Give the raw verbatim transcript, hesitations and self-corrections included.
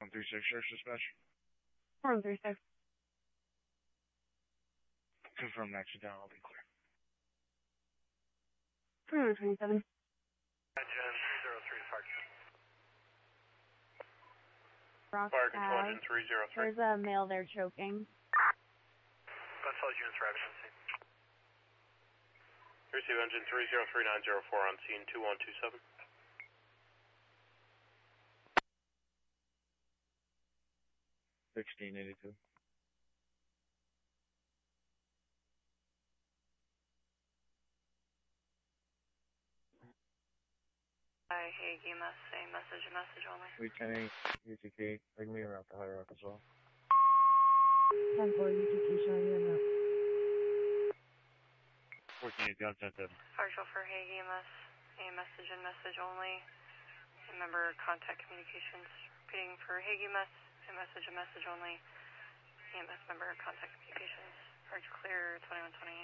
one three six, Sheriff's Dispatch. one three six. Confirm next down, I'll be clear. three twenty-seven. Engine three zero three, departure. Rock Fire control Ave. engine three zero three. There's a male there choking. Gunsight units arriving on scene. Receive engine three zero three nine zero four on scene two one two seven. sixteen eighty-two. Hi, hey, E M S, same message, a message only. three ten eight, U T K, bring me around to High Rock as well. ten four U T K showing you in route. fourteen eight, gun sent in. Partial for Hague E M S, a message and message only. Remember contact communications. Repeating for Hague E M S, a message and message only. E M S member contact communications. Arch clear twenty-one twenty-eight.